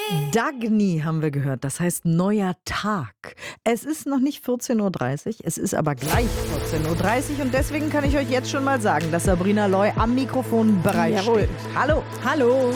Dagny haben wir gehört, das heißt neuer Tag. Es ist noch nicht 14.30 Uhr, es ist aber gleich 14.30 Uhr und deswegen kann ich euch jetzt schon mal sagen, dass Sabrina Loy am Mikrofon bereitsteht. Hallo. Hallo.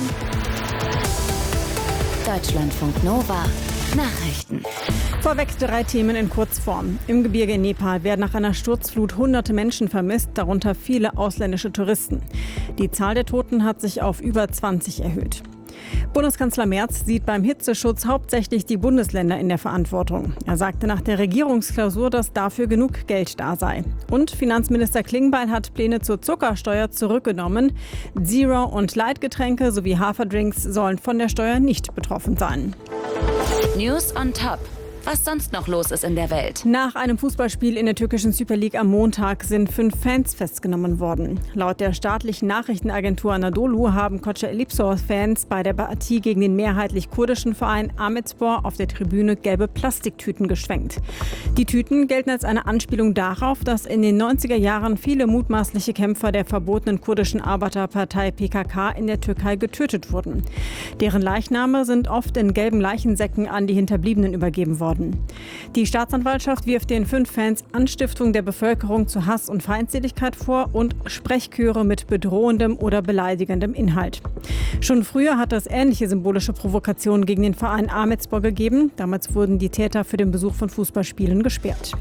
Deutschlandfunk Nova. Nachrichten. Vorweg 3 Themen in Kurzform. Im Gebirge in Nepal werden nach einer Sturzflut hunderte Menschen vermisst, darunter viele ausländische Touristen. Die Zahl der Toten hat sich auf über 20 erhöht. Bundeskanzler Merz sieht beim Hitzeschutz hauptsächlich die Bundesländer in der Verantwortung. Er sagte nach der Regierungsklausur, dass dafür genug Geld da sei. Und Finanzminister Klingbeil hat Pläne zur Zuckersteuer zurückgenommen. Zero- und Leitgetränke sowie Haferdrinks sollen von der Steuer nicht betroffen sein. News on Top. Was sonst noch los ist in der Welt. Nach einem Fußballspiel in der türkischen Super League am Montag sind 5 Fans festgenommen worden. Laut der staatlichen Nachrichtenagentur Anadolu haben Kocaelispor-Fans bei der Partie gegen den mehrheitlich kurdischen Verein Ahmetspor auf der Tribüne gelbe Plastiktüten geschwenkt. Die Tüten gelten als eine Anspielung darauf, dass in den 90er Jahren viele mutmaßliche Kämpfer der verbotenen kurdischen Arbeiterpartei PKK in der Türkei getötet wurden. Deren Leichname sind oft in gelben Leichensäcken an die Hinterbliebenen übergeben worden. Die Staatsanwaltschaft wirft den 5 Fans Anstiftung der Bevölkerung zu Hass und Feindseligkeit vor und Sprechchöre mit bedrohendem oder beleidigendem Inhalt. Schon früher hat es ähnliche symbolische Provokationen gegen den Verein Ahmetspor gegeben. Damals wurden die Täter für den Besuch von Fußballspielen gesperrt.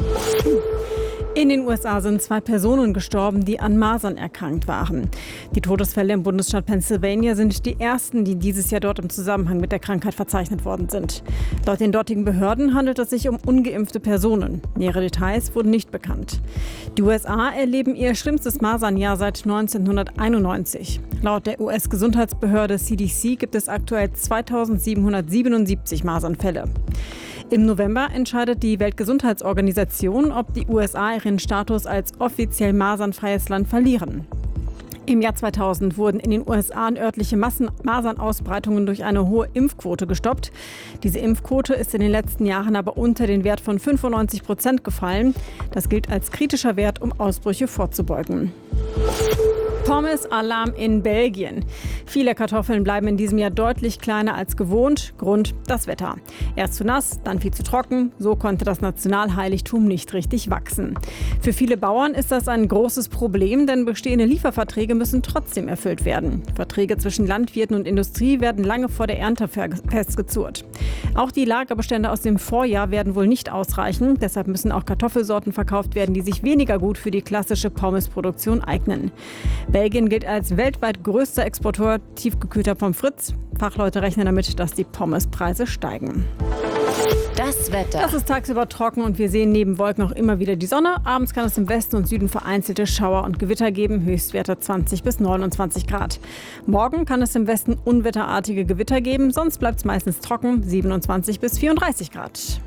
In den USA sind 2 Personen gestorben, die an Masern erkrankt waren. Die Todesfälle im Bundesstaat Pennsylvania sind die ersten, die dieses Jahr dort im Zusammenhang mit der Krankheit verzeichnet worden sind. Laut den dortigen Behörden handelt es sich um ungeimpfte Personen. Nähere Details wurden nicht bekannt. Die USA erleben ihr schlimmstes Masernjahr seit 1991. Laut der US-Gesundheitsbehörde CDC gibt es aktuell 2777 Masernfälle. Im November entscheidet die Weltgesundheitsorganisation, ob die USA ihren Status als offiziell masernfreies Land verlieren. Im Jahr 2000 wurden in den USA örtliche Masernausbreitungen durch eine hohe Impfquote gestoppt. Diese Impfquote ist in den letzten Jahren aber unter den Wert von 95% gefallen. Das gilt als kritischer Wert, um Ausbrüche vorzubeugen. Pommes-Alarm in Belgien. Viele Kartoffeln bleiben in diesem Jahr deutlich kleiner als gewohnt. Grund: das Wetter. Erst zu nass, dann viel zu trocken. So konnte das Nationalheiligtum nicht richtig wachsen. Für viele Bauern ist das ein großes Problem, denn bestehende Lieferverträge müssen trotzdem erfüllt werden. Verträge zwischen Landwirten und Industrie werden lange vor der Ernte festgezurrt. Auch die Lagerbestände aus dem Vorjahr werden wohl nicht ausreichen. Deshalb müssen auch Kartoffelsorten verkauft werden, die sich weniger gut für die klassische Pommesproduktion eignen. Belgien gilt als weltweit größter Exporteur tiefgekühlter Pommes frites. Fachleute rechnen damit, dass die Pommespreise steigen. Das Wetter. Es ist tagsüber trocken und wir sehen neben Wolken auch immer wieder die Sonne. Abends kann es im Westen und Süden vereinzelte Schauer und Gewitter geben, Höchstwerte 20 bis 29 Grad. Morgen kann es im Westen unwetterartige Gewitter geben, sonst bleibt es meistens trocken, 27 bis 34 Grad.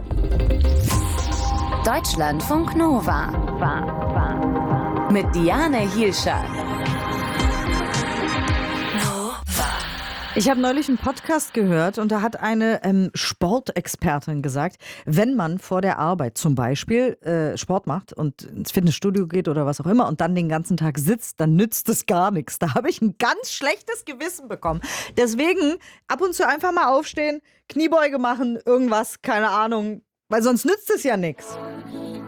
Deutschlandfunk Nova. Mit Diane Hielscher. Ich habe neulich einen Podcast gehört und da hat eine Sportexpertin gesagt, wenn man vor der Arbeit zum Beispiel Sport macht und ins Fitnessstudio geht oder was auch immer und dann den ganzen Tag sitzt, dann nützt es gar nichts. Da habe ich ein ganz schlechtes Gewissen bekommen. Deswegen ab und zu einfach mal aufstehen, Kniebeuge machen, irgendwas, keine Ahnung, weil sonst nützt es ja nichts.